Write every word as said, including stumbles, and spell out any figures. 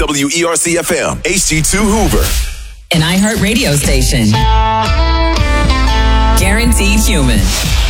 W E R C F M, H D two Hoover. An iHeart radio station. Guaranteed human.